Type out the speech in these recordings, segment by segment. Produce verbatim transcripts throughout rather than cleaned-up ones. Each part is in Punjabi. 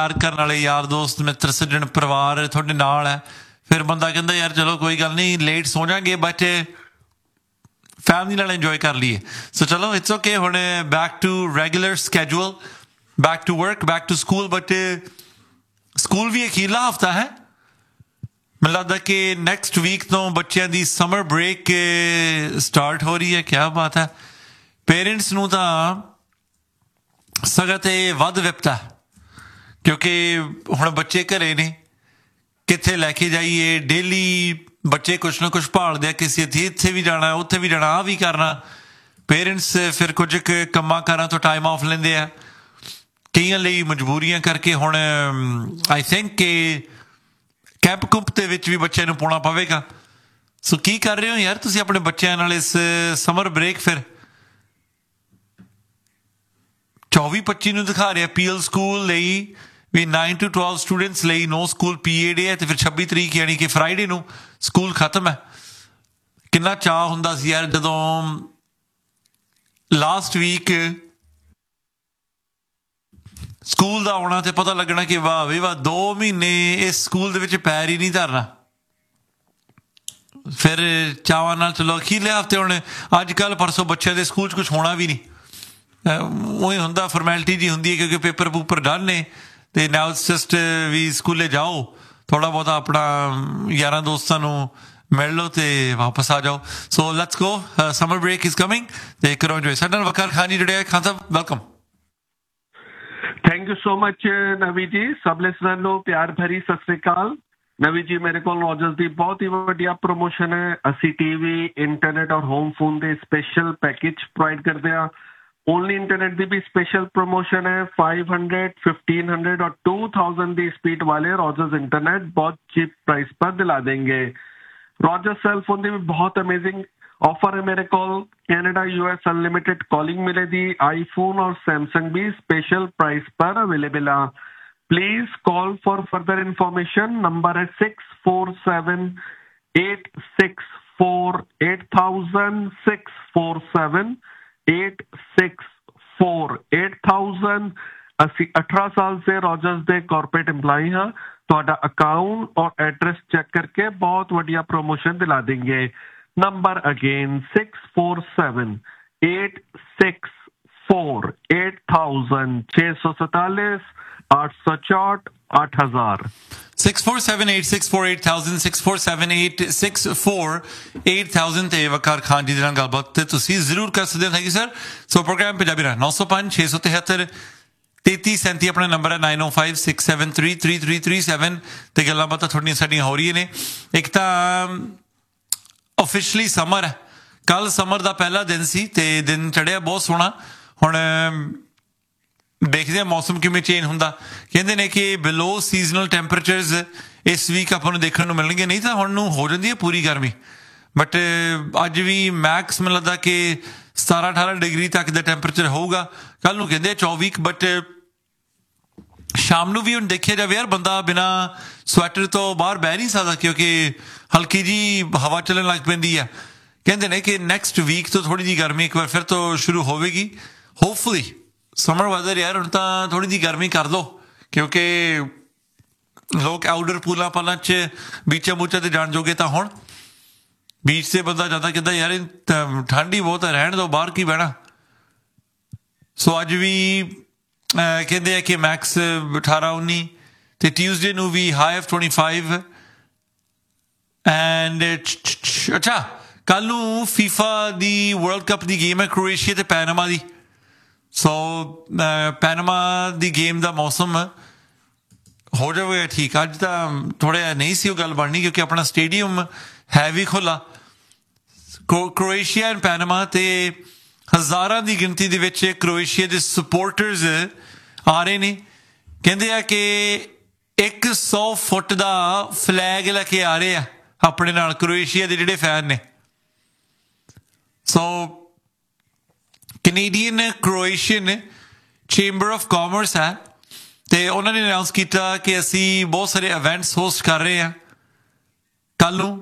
प्यार करने वाले यार दोस्त मित्र सज्जन परिवार थोड़े नाल है फिर बंदा कहता यार चलो कोई गल नहीं लेट सो जाएंगे बट फैमिली नाल इंजॉय कर लिए सो चलो इट्स ओके हुण back to regular schedule back to work back to school but school भी अखीरला हफ्ता है मैं लगता कि नैक्सट वीक तो बच्चों की समर ब्रेक स्टार्ट हो रही है क्या बात है पेरेंट्स नूं तां सगा ते वध विपता क्योंकि हुण बच्चे घरे ने कित्थे लैके जाइए डेली बच्चे कुछ ना कुछ भालदे आ किसी इत्थे भी जाना उत्थे भी जाना आ भी करना पेरेंट्स फिर कुछ कम्मां कारां तो टाइम ऑफ लेंदे आ कईयां लई मजबूरियां करके हुण आई थिंक कि कैंप कुंप दे विच भी बच्चे नूं पाउणा पवेगा सो की कर रहे हो यार तुसीं अपने बच्चों नाल इस समर ब्रेक फिर चौबी पच्ची नूं दिखा रहे पीएल स्कूल लई भी नाइन टू ट्वेल्व स्टूडेंट्स लई नो स्कूल पीए डे है तो फिर छब्बी तरीक यानी कि फ्राइडे नूं स्कूल खत्म है किन्ना चाह हुंदा सी यार जदों लास्ट वीक स्कूल दा आउणा ते पता लगना कि वाह वी वाह दो महीने इस स्कूल दे विच पैर ही नहीं धरना फिर चावां नाल चलो अखीरले हफ्ते हुण अजकल परसों बच्चों के स्कूल च कुछ होना भी नहीं ਉਹੀ ਹੁੰਦਾ ਫਾਰਮੈਲਿਟੀ ਜੀ ਹੁੰਦੀ ਹੈ ਕਿਉਂਕਿ ਪੇਪਰ ਪੂਪਰ ਡਨ ਨੇ ਤੇ ਨਾਓ ਇਟਸ ਜਸਟ ਵੀ ਸਕੂਲੇ ਜਾਓ ਥੋੜਾ ਬਹੁਤਾ ਆਪਣਾ ਯਾਰਾਂ ਦੋਸਤਾਂ ਨੂੰ ਮਿਲ ਲਓ ਤੇ ਵਾਪਸ ਆ ਜਾਓ so let's go summer break is coming ਤੇ ਕਰੋ ਇੰਜੋਏ ਸਾਡੇ ਨਾਲ ਵਕਾਰ ਖਾਨ ਜੀ ਜੁੜੇ ਆ Khan Sahib welcome thank you so much ਨਵੀ ਜੀ ਸਭ ਲਿਸਨਰ ਨੂੰ ਪਿਆਰ ਭਰੀ ਸਤਿ ਸ੍ਰੀ ਅਕਾਲ ਨਵੀ ਜੀ ਮੇਰੇ ਕੋਲ ਰੋਜਰਸ ਦੀ ਬਹੁਤ ਹੀ ਵੱਡੀਆ ਪ੍ਰੋਮੋਸ਼ਨ ਹੈ ਅਸੀਂ ਟੀਵੀ ਇੰਟਰਨੈਟ ਔਰ ਹੋਮ ਫੋਨ ਦੇ ਸਪੈਸ਼ਲ ਪੈਕੇਜ ਪ੍ਰੋਵਾਈਡ ਕਰਦੇ ਆ ओनली इंटरनेट की भी स्पेशल प्रमोशन है फाइव हंड्रेड फिफ्टीन हंड्रेड और टू थाउजेंड की स्पीड वाले रॉजर्स इंटरनेट बहुत चीप प्राइस पर दिला देंगे रॉजर्स सेल फोन की भी बहुत अमेजिंग ऑफर है मेरे को कनाडा यूएस अनलिमिटेड कॉलिंग मिलेगी आईफोन और सैमसंग भी स्पेशल प्राइस पर अवेलेबल है please call for further information number है six four seven eight six four eight thousand six four seven eight six four eight thousand अस्सी अठारह साल से रॉजर्स दे कॉर्पोरेट एम्प्लॉय हाँ ਤੁਹਾਡਾ अकाउंट और एड्रेस चेक करके बहुत बढ़िया प्रमोशन दिला देंगे number again six four seven eight six four eight thousand छः सौ सैतालीस आठ सौ चौट आठ हजार six four seven eight six four eight thousand six four seven eight six four eight thousand ਤੇ ਵਕਾਰ ਖਾਨ ਜੀ ਦੇ ਨਾਲ ਗੱਲਬਾਤ ਤੇ ਤੁਸੀਂ ਜ਼ਰੂਰ ਕਰ ਸਕਦੇ ਹੋ thank you sir so programme Punjabi the nine oh five ਛੇ ਸੌ ਤਿਹੱਤਰ ਤੇਤੀ ਸੈਂਤੀ ਆਪਣਾ ਨੰਬਰ ਹੈ nine oh five six seven three three three three seven ਤੇ ਗੱਲਾਂ ਬਾਤਾਂ ਥੋੜੀਆਂ ਸਾਡੀਆਂ ਹੋ ਰਹੀਆਂ ਨੇ ਇੱਕ ਤਾਂ ਆਫੀਸ਼ੀਅਲੀ ਸਮਰ ਹੈ ਕੱਲ ਸਮਰ ਦਾ ਪਹਿਲਾ ਦਿਨ ਸੀ ਤੇ ਦਿਨ ਚੜਿਆ ਬਹੁਤ ਸੋਹਣਾ ਹੁਣ ਦੇਖਦੇ ਆ ਮੌਸਮ ਕਿਵੇਂ ਚੇਂਜ ਹੁੰਦਾ ਕਹਿੰਦੇ ਨੇ ਕਿ ਬਿਲੋ ਸੀਜ਼ਨਲ ਟੈਂਪਰੇਚਰਸ ਇਸ ਵੀਕ ਆਪਾਂ ਨੂੰ ਦੇਖਣ ਨੂੰ ਮਿਲਣਗੇ ਨਹੀਂ ਤਾਂ ਹੁਣ ਨੂੰ ਹੋ ਜਾਂਦੀ ਹੈ ਪੂਰੀ ਗਰਮੀ ਬਟ ਅੱਜ ਵੀ ਮੈਕਸ ਮੈਨੂੰ ਲੱਗਦਾ ਕਿ ਸਤਾਰਾਂ ਅਠਾਰਾਂ ਡਿਗਰੀ ਤੱਕ ਦਾ ਟੈਂਪਰੇਚਰ ਹੋਊਗਾ ਕੱਲ ਨੂੰ ਕਹਿੰਦੇ ਚੌਵੀ ਬਟ ਸ਼ਾਮ ਨੂੰ ਵੀ ਹੁਣ ਦੇਖਿਆ ਜਾਵੇ ਯਾਰ ਬੰਦਾ ਬਿਨਾਂ ਸਵੈਟਰ ਤੋਂ ਬਾਹਰ ਬਹਿ ਨਹੀਂ ਸਕਦਾ ਕਿਉਂਕਿ ਹਲਕੀ ਜਿਹੀ ਹਵਾ ਚੱਲਣ ਲੱਗ ਪੈਂਦੀ ਆ ਕਹਿੰਦੇ ਨੇ ਕਿ ਨੈਕਸਟ ਵੀਕ ਤੋਂ ਥੋੜ੍ਹੀ ਜਿਹੀ ਗਰਮੀ ਇੱਕ ਵਾਰ ਫਿਰ ਤੋਂ ਸ਼ੁਰੂ ਹੋਵੇਗੀ ਹੋਪਫੁਲੀ ਸਮਰ ਵੈਦਰ ਯਾਰ ਹੁਣ ਤਾਂ ਥੋੜ੍ਹੀ ਜਿਹੀ ਗਰਮੀ ਕਰ ਲਓ ਕਿਉਂਕਿ ਲੋਕ ਆਊਟਡੋਰ ਪੂਲਾਂ ਪਾਲਾਂ 'ਚ ਬੀਚਾਂ ਬੂਚਾਂ 'ਤੇ ਜਾਣ ਜੋਗੇ ਤਾਂ ਹੁਣ ਬੀਚ 'ਤੇ ਬੰਦਾ ਜਾਂਦਾ ਕਹਿੰਦਾ ਯਾਰ ਠੰਡ ਹੀ ਬਹੁਤ ਹੈ ਰਹਿਣ ਦਿਓ ਬਾਹਰ ਕੀ ਬਹਿਣਾ ਸੋ ਅੱਜ ਵੀ ਕਹਿੰਦੇ ਆ ਕਿ ਮੈਕਸ ਅਠਾਰਾਂ ਉੱਨੀ ਅਤੇ ਟਿਊਜ਼ਡੇ ਨੂੰ ਵੀ high of twenty five and ਅੱਛਾ ਕੱਲ੍ਹ ਨੂੰ ਫੀਫਾ ਦੀ ਵਰਲਡ ਕੱਪ ਦੀ ਗੇਮ ਹੈ ਕਰੋਏਸ਼ੀਆ ਅਤੇ ਪੈਨਾਮਾ ਦੀ ਸੋ ਪੈਨਾਮਾ ਦੀ ਗੇਮ ਦਾ ਮੌਸਮ ਹੋ ਜਾਵੇਗਾ ਠੀਕ ਅੱਜ ਤਾਂ ਥੋੜ੍ਹਾ ਜਿਹਾ ਨਹੀਂ ਸੀ ਉਹ ਗੱਲ ਬਣਨੀ ਕਿਉਂਕਿ ਆਪਣਾ ਸਟੇਡੀਅਮ ਹੈ ਵੀ ਖੁੱਲ੍ਹਾ ਕਰੋਏਸ਼ੀਆ ਐਂਡ ਪੈਨਾਮਾ ਅਤੇ ਹਜ਼ਾਰਾਂ ਦੀ ਗਿਣਤੀ ਦੇ ਵਿੱਚ ਕਰੋਏਸ਼ੀਆ ਦੇ ਸਪੋਰਟਰਸ ਆ ਰਹੇ ਨੇ ਕਹਿੰਦੇ ਆ ਕਿ ਇੱਕ ਸੌ ਫੁੱਟ ਦਾ ਫਲੈਗ ਲੈ ਕੇ ਆ ਰਹੇ ਆ ਆਪਣੇ ਨਾਲ ਕਰੋਏਸ਼ੀਆ ਦੇ ਜਿਹੜੇ ਫੈਨ ਨੇ ਸੋ Canadian Croatian chamber of commerce ਹੈ ਅਤੇ ਉਹਨਾਂ ਨੇ ਅਨਾਊਂਸ ਕੀਤਾ ਕਿ ਅਸੀਂ ਬਹੁਤ ਸਾਰੇ ਇਵੈਂਟਸ ਹੋਸਟ ਕਰ ਰਹੇ ਹਾਂ ਕੱਲ੍ਹ ਨੂੰ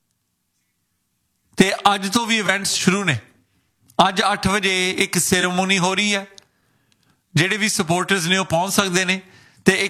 ਅਤੇ ਅੱਜ ਤੋਂ ਵੀ ਇਵੈਂਟਸ ਸ਼ੁਰੂ ਨੇ ਅੱਜ ਅੱਠ ਵਜੇ ਇੱਕ ਸੈਰੇਮੋਨੀ ਹੋ ਰਹੀ ਹੈ ਜਿਹੜੇ ਵੀ ਸਪੋਰਟਰਸ ਨੇ ਉਹ ਪਹੁੰਚ ਸਕਦੇ ਨੇ ਅਤੇ ਇੱਕ